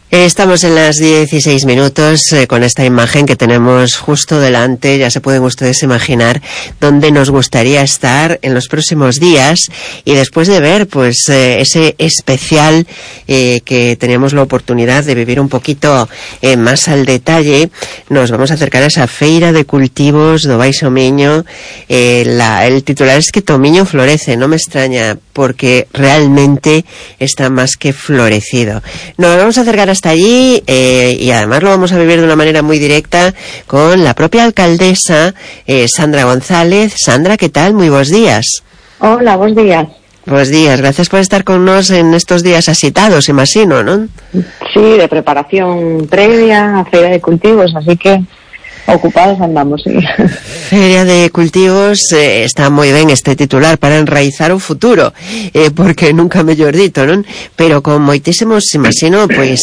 Estamos en las 16 minutos con esta imagen que tenemos justo delante. Ya se pueden ustedes imaginar dónde nos gustaría estar en los próximos días, y después de ver pues ese especial que teníamos la oportunidad de vivir un poquito más al detalle, nos vamos a acercar a esa feira de cultivos do Baixo Miño. El titular es que Tomiño florece. No me extraña, porque realmente está más que florecido. Nos vamos a acercar hasta allí y además lo vamos a vivir de una manera muy directa con la propia alcaldesa, Sandra González. Sandra, ¿qué tal? Muy buenos días. Hola, buenos días. Buenos días, gracias por estar con nos en estos días asitados, imagino, ¿no? Sí, de preparación previa a Feira de Cultivos, así que ocupados andamos, sí. Feria de Cultivos, está moi ben este titular para enraizar o futuro, porque nunca mellor dito, non? Pero con moitísimos, imagino, pois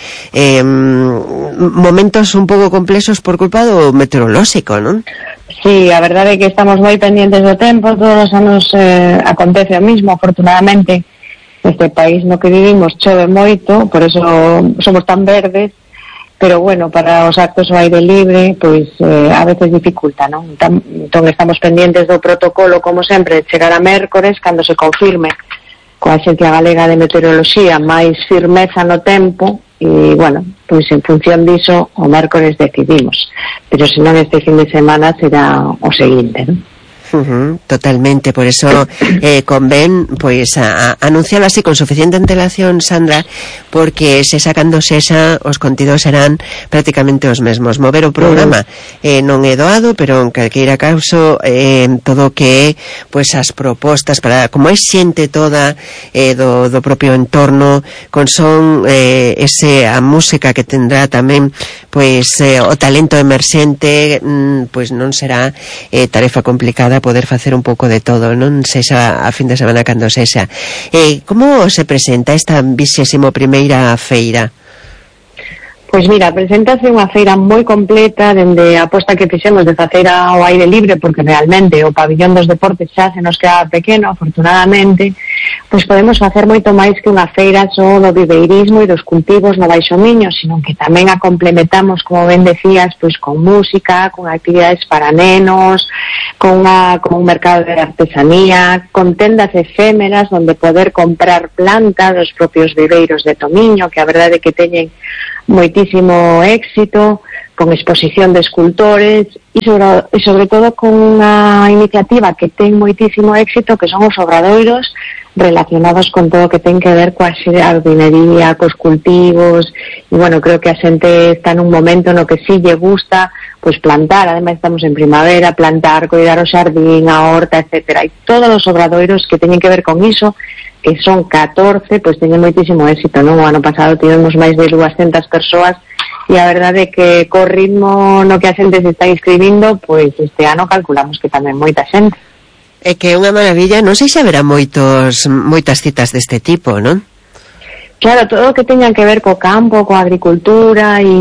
momentos un pouco complexos por culpa do meteorolóxico, non? Sí, a verdade é que estamos moi pendientes do tempo, todos os anos acontece o mismo, afortunadamente neste país no que vivimos chove moito, por eso somos tan verdes. Pero bueno, para os actos ao aire libre, pois a veces dificulta, non? Entón estamos pendientes do protocolo, como sempre, chegar a mércores, cando se confirme coa Axencia Galega de Meteoroloxía máis firmeza no tempo, e bueno, pois en función diso o mércores decidimos, pero senón este fin de semana será o seguinte, non? Totalmente, por eso convén pois anunciarlo así con suficiente antelación, Sandra, porque se sacando sexa os contidos serán prácticamente os mesmos. Mover o programa non é doado, pero en calqueira caso todo que pois as propostas para, como é xente toda do propio entorno, con son a música que tendrá tamén pois o talento emerxente, pois non será tarefa complicada poder facer un pouco de todo, non sexa a fin de semana cando sexa. Como se presenta esta 21ª feira? Pois mira, preséntase unha feira moi completa, dende a aposta que fixemos de facer ao aire libre, porque realmente o pabillón dos deportes xa se nos queda pequeno, afortunadamente, pois podemos facer moito máis que unha feira só do viveirismo e dos cultivos no Baixo Miño, sino que tamén a complementamos, como ben decías, pois con música, con actividades para nenos, con un mercado de artesanía, con tendas efémeras onde poder comprar plantas dos propios viveiros de Tomiño, que a verdade é que teñen moitísimo éxito, con exposición de escultores e sobre todo con unha iniciativa que ten moitísimo éxito, que son os obradoiros relacionados con todo o que ten que ver coa jardinería, cos cultivos, e bueno, creo que a xente está nun momento no que sí lle gusta pois plantar, ademais estamos en primavera, plantar, cuidar o xardín, a horta, etcétera, e todos os obradoiros que teñen que ver con iso, que son 14, pois teñen moitísimo éxito, non? O ano pasado tivemos máis de 200 persoas, e a verdade é que co ritmo no que a xente se está inscribindo, pois este ano calculamos que tamén moita xente. É que é unha maravilla, non sei se haberá moitas citas deste tipo, non? Claro, todo o que teña que ver co campo, coa agricultura e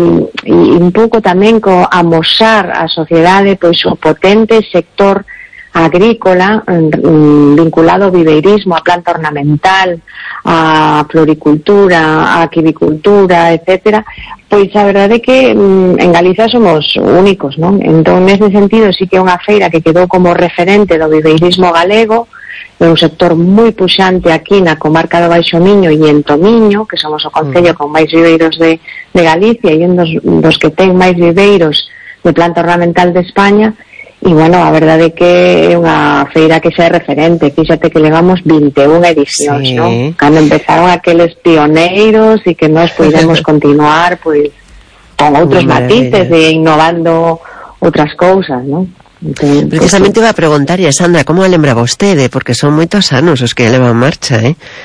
un pouco tamén co amosar a sociedade pois o potente sector agrícola vinculado ao viveirismo, a planta ornamental, a floricultura, a aquivicultura, etcétera, pois a verdade é que en Galiza somos únicos, non? Entón, nese sentido, sí que é unha feira que quedou como referente do viveirismo galego, é un sector moi puxante aquí na comarca do Baixo Miño e en Tomiño, que somos o concello con máis viveiros de Galicia e un dos que ten máis viveiros de planta ornamental de España. E, bueno, a verdade é que é unha feira que xa é referente. Fíxate que levamos 21 edicións, sí, non? Cando empezaron aqueles pioneiros e que nós podemos continuar, pois, con outros matices e innovando outras cousas, non? Entón, precisamente iba a preguntar, Sandra, como a lembra vostede? Porque son moitos anos os que levan marcha,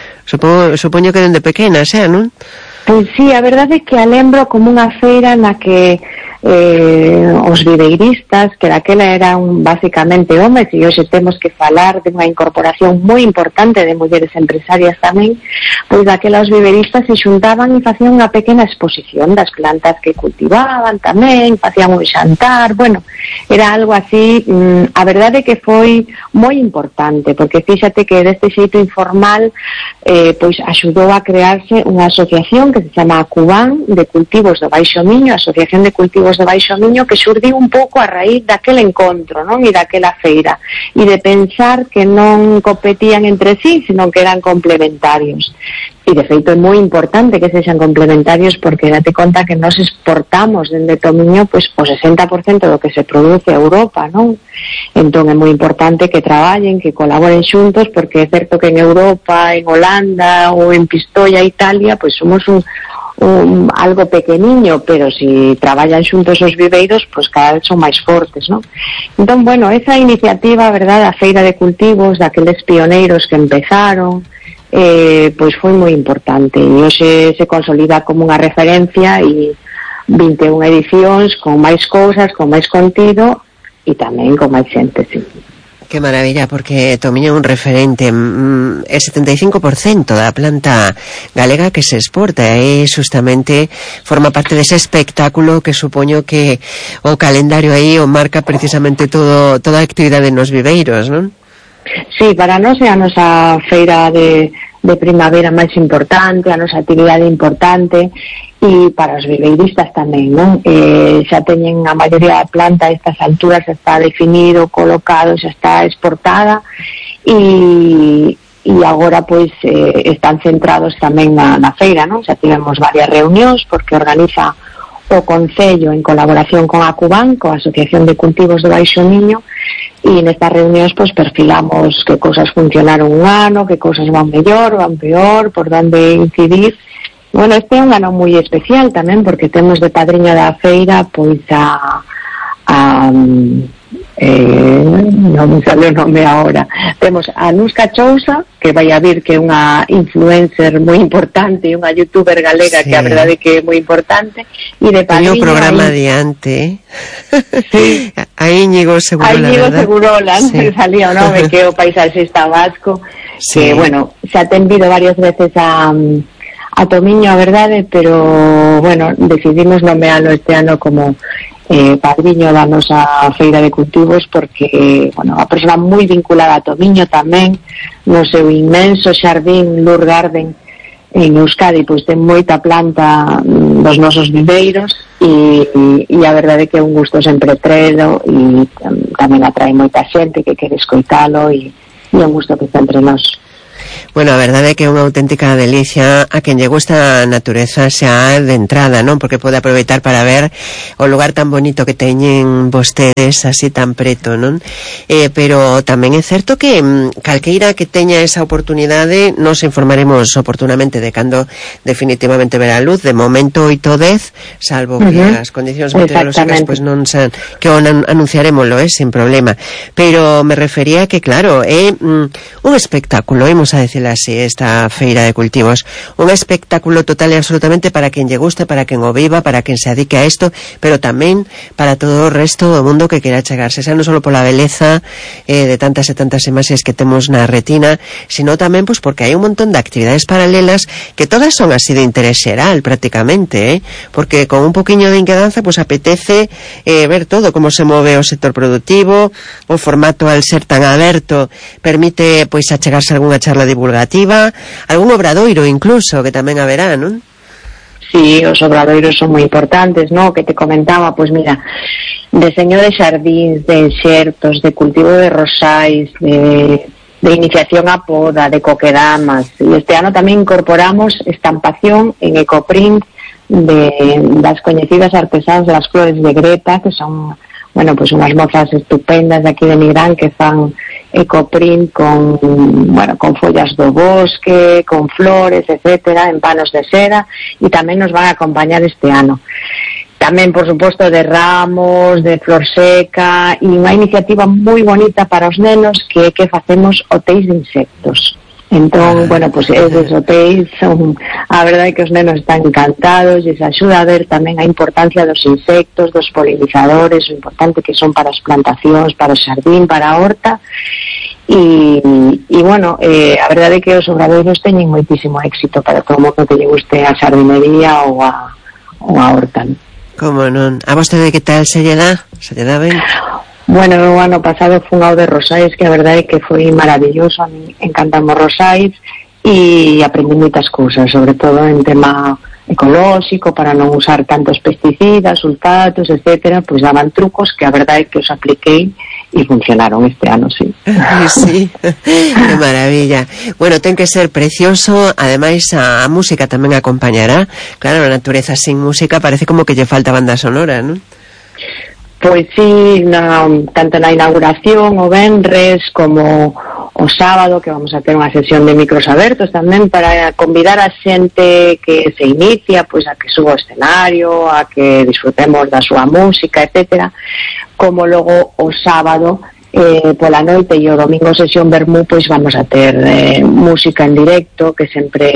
Supoño que dende pequena, non? Pois sí, a verdade é que a lembro como unha feira na que os viveiristas, que daquela eran basicamente homes, e hoxe temos que falar de unha incorporación moi importante de mulleres empresarias tamén, pois daquela os viveiristas se xuntaban e facían unha pequena exposición das plantas que cultivaban tamén, facían un xantar, bueno, era algo así, a verdade que foi moi importante, porque fíxate que deste xeito informal pois axudou a crearse unha asociación que se chama Acubán de Cultivos do Baixo Miño, Asociación de Cultivos do Baixo Miño, que xurdiu un pouco a raíz daquel encontro, non? E daquela feira, e de pensar que non competían entre sí, sino que eran complementarios. E de feito é moi importante que sexan complementarios, porque date conta que nos exportamos dende Tomiño pois o 60% do que se produce a Europa, non? Entón é moi importante que traballen, que colaboren xuntos, porque é certo que en Europa, en Holanda ou en Pistoia, Italia, pois somos algo pequeniño, pero si traballan xuntos os viveiros, pois cada vez son máis fortes, non? Entón, bueno, esa iniciativa, verdad, a Feira de Cultivos, daqueles pioneiros que empezaron, pois foi moi importante, e hoxe se consolida como unha referencia, e 21 edicións con máis cousas, con máis contido, e tamén con máis xente, sí. Qué maravilla, porque Tomiño é un referente, é 75% da planta galega que se exporta, e justamente forma parte dese espectáculo que supoño que o calendario aí o marca precisamente toda a actividade nos viveiros, non? Sí, para nós é a nosa feira de primavera máis importante, a nosa actividade importante, e para os viveiristas tamén, non? Xa teñen a maioría da planta a estas alturas, xa está definido, colocado, xa está exportada, e agora pois están centrados tamén na feira, non? Xa tivemos varias reunións, porque organiza o Concello en colaboración con Acubán, coa Asociación de Cultivos do Baixo Miño, e nestas reunións pois perfilamos que cousas funcionaron un ano, que cousas van mellor, van peor, por onde incidir. Bueno, este é un ano moi especial tamén, porque temos de padriña da feira pois non me sale o nome agora, temos a Nusca Chousa, que vai a vir, que é unha influencer moi importante, unha youtuber galega, sí, que a verdade que é moi importante, e de padriña o programa adiante, sí. A Íñigo Segurola, sí, salía o nome, que é o paisaxista vasco, sí, que, bueno, xa ten vido varias veces a Tomiño, a verdade, pero, bueno, decidimos nomealo este ano como padriño da nosa Feira de Cultivos, porque, bueno, a persona moi vinculada a Tomiño tamén, no seu inmenso xardín Lur Garden en Euskadi, pois ten moita planta dos nosos viveiros, e a verdade é que é un gusto sempre trelo, e tamén atrae moita xente que quere escoitalo, e é un gusto que está entre nós. Bueno, a verdade é que é unha auténtica delicia a quen lle gusta a natureza xa de entrada, non? Porque pode aproveitar para ver o lugar tan bonito que teñen vostedes así tan preto, non? Pero tamén é certo que calqueira que teña esa oportunidade nos informaremos oportunamente de cando definitivamente verá a luz. De momento 8-10, salvo que as condicións meteorolóxicas pois non san, que anunciaremoslo, sin problema. Pero me refería que, claro, é un espectáculo, hemos a decir así, esta Feira de Cultivos, un espectáculo total e absolutamente para quen lle guste, para quen o viva, para quen se adique a isto, pero tamén para todo o resto do mundo que queira chegarse, xa non só pola beleza de tantas e tantas imaxes que temos na retina, sino tamén pois porque hai un montón de actividades paralelas que todas son así de interés xeral prácticamente, porque con un poquinho de inquedanza pois apetece ver todo, como se move o sector productivo, o formato al ser tan aberto permite pois achegarse algunha charla divulgativa, algún obradoiro incluso, que tamén haberá, non? Sí, os obradoiros son moi importantes, non? Que te comentaba, pois mira, deseño de xardíns, de enxertos, de cultivo de rosais, de iniciación a poda, de coquedamas, e este ano tamén incorporamos estampación en ecoprint das coñecidas artesáns das flores de Greta, que son, bueno, pois unhas mozas estupendas de aquí de Nigrán, que fan ecoprint con follas do bosque, con flores, etcétera, en panos de seda, e tamén nos van a acompañar este ano. Tamén, por suposto, de ramos, de flor seca, e unha iniciativa moi bonita para os nenos, que é que facemos hotéis de insectos. Entón, bueno, pues esos hotéis son, a verdade que os nenos están encantados, e se axuda a ver tamén a importancia dos insectos, dos polinizadores, o importante que son para as plantacións, para o xardín, para a horta, e bueno, a verdade que os obradoiros teñen moitísimo éxito para todo o mundo que lle guste a xardinería ou a horta. Como non? A vostede que tal se lle dá? Se lle dá ben? Bueno, o ano pasado fun ao de Rosais, que a verdade é que foi maravilloso, a mí encantamos Rosais, e aprendi moitas cousas, sobre todo en tema ecolóxico, para non usar tantos pesticidas, sulfatos, etcétera, pois daban trucos que a verdade é que os apliquei e funcionaron este ano, sí. Sí, que maravilla. Bueno, ten que ser precioso, ademais a música tamén acompañará. Claro, a natureza sin música parece como que lle falta banda sonora, non? Pois sí, tanto na inauguración o venres como o sábado, que vamos a ter unha sesión de micros abertos tamén para convidar a xente que se inicia, pois a que suba ao escenario, a que disfrutemos da súa música, etcétera, como logo o sábado pola noite e o domingo sesión vermú, pois vamos a ter música en directo que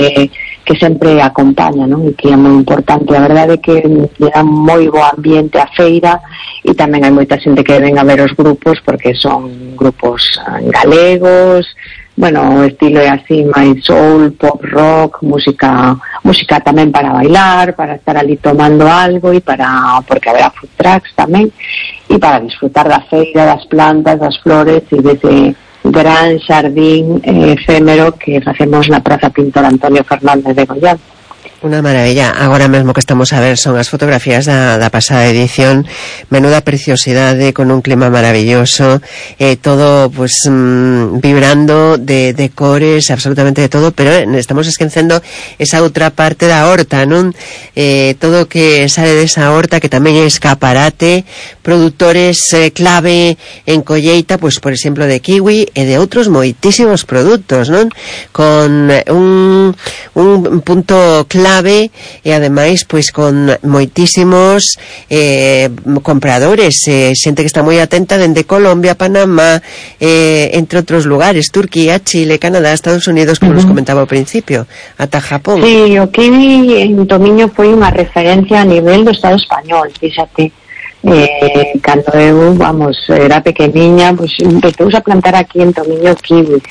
sempre acompaña, non? E que é moi importante, a verdade é que dá moi bo ambiente a feira, e tamén hai moita xente que ven a ver os grupos porque son grupos galegos, bueno, o estilo é así máis soul, pop, rock, música tamén para bailar, para estar ali tomando algo, e porque haberá food trucks tamén, e para disfrutar da feira, das plantas, das flores e dese gran xardín efémero que facemos na Praza Pintor Antonio Fernández de Goián. Unha maravilla. Agora mesmo que estamos a ver son as fotografías da pasada edición. Menuda preciosidade, con un clima maravilloso, todo pues vibrando de cores, absolutamente de todo, pero estamos esquecendo esa outra parte da horta, non? Todo que sale desa horta, que tamén é escaparate, produtores clave en colleita, pues por exemplo de kiwi e de outros moitísimos produtos, non? Con un punto clave e ademais pois con moitísimos compradores, xente que está moi atenta dende Colombia, Panamá, entre outros lugares, Turquía, Chile, Canadá, Estados Unidos, como nos comentaba ao principio, ata Japón. Sí, o kiwi en Tomiño foi unha referencia a nivel do Estado español, fíxate. Cando eu, era pequeniña, pues empezouse a plantar aquí en Tomiño kiwi,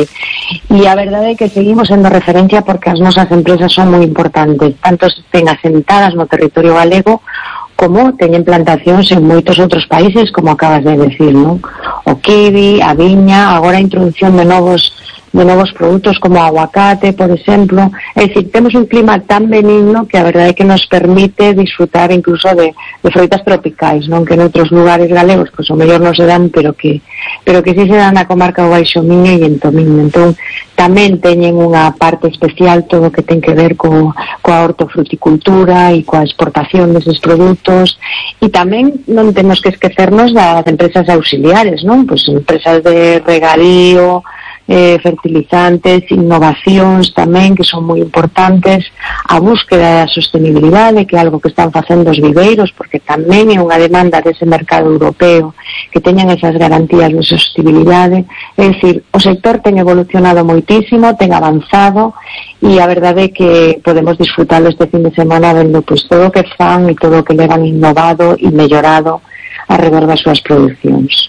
e a verdade é que seguimos sendo referencia porque as nosas empresas son moi importantes, tanto estén asentadas no territorio galego como teñen plantacións en moitos outros países, como acabas de decir, non? O kiwi, a viña, agora a introducción de novos produtos como o aguacate, por exemplo. É dicir, temos un clima tan benigno que a verdade é que nos permite disfrutar incluso de froitas tropicais, non? Que en outros lugares galegos, pois o mellor non se dan, pero que sí se dan na comarca do Baixo Miño e en Tomiño. Entón, tamén teñen unha parte especial todo o que ten que ver coa hortofruticultura e coa exportación deses produtos, e tamén non temos que esquecernos das empresas auxiliares, non? Pois empresas de regadío, fertilizantes, innovacións tamén que son moi importantes, a búsqueda da sostenibilidade, que é algo que están facendo os viveiros, porque tamén é unha demanda dese mercado europeo que teñan esas garantías de sostenibilidade. É dicir, o sector ten evolucionado moitísimo, ten avanzado, e a verdade é que podemos disfrutar este fin de semana vendo pois todo o que fan e todo o que levan innovado e mellorado alrededor das súas producións.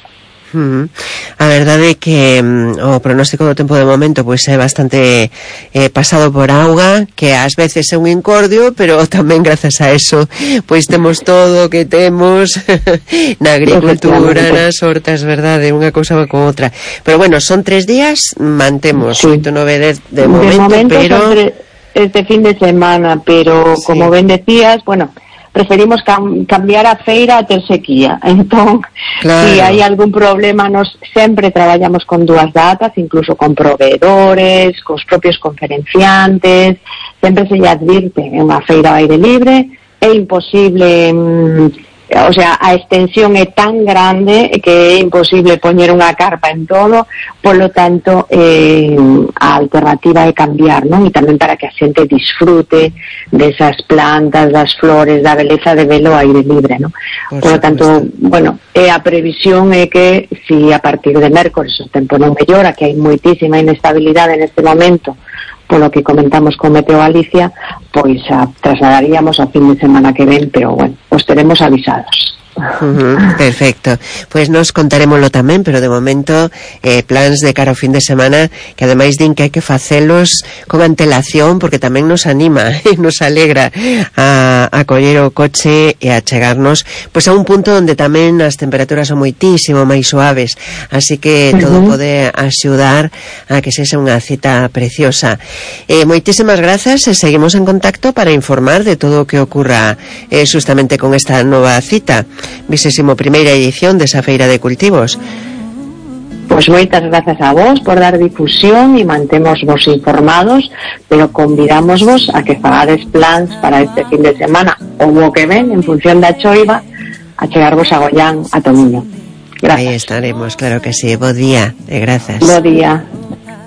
A verdade é que o pronóstico do tempo de momento pois é bastante pasado por auga, que ás veces é un incordio, pero tamén grazas a eso pois temos todo o que temos na agricultura, nas hortas, verdade, unha cousa con outra. Pero bueno, son 3 días, mantemos 8, 9, 10 de momento, pero este fin de semana, pero sí, como ben decías, bueno, preferimos cambiar a feira a ter sequía. Entón, claro, se hai algún problema, nos sempre traballamos con 2 datas, incluso con proveedores, cos propios conferenciantes, sempre se lle advirte, é unha feira ao aire libre, é imposible o sea, a extensión é tan grande que é imposible poñer unha carpa en todo, polo tanto a alternativa é cambiar, non? E tamén para que a xente disfrute desas plantas, das flores, da beleza de velo ao aire libre, non? Polo tanto, bueno, a previsión é que si a partir de mércores o tempo non mellora, que hai moitísima inestabilidade neste momento, polo que comentamos con Meteo Galicia, pois trasladaríamos ao fin de semana que ven, pero bueno, os teremos avisados. Perfecto, pues nos contarémoslo tamén, pero de momento plans de cara ao fin de semana que ademais din que hai que facelos con antelación, porque tamén nos anima e nos alegra a coller o coche e a chegarnos pois a un punto onde tamén as temperaturas son moitísimo máis suaves, así que todo pode axudar a que sexa unha cita preciosa. Moitísimas grazas e seguimos en contacto para informar de todo o que ocurra justamente con esta nova cita, 21ª edición desa Feira de Cultivos. Pois moitas grazas a vos por dar difusión e mantemos vos informados, pero convidamos vos a que fagades plans para este fin de semana ou o que ven en función da choiva a chegarvos a Goián, a Tomiño. Gracias. Aí estaremos, claro que sí. Bo día e grazas. Bo día.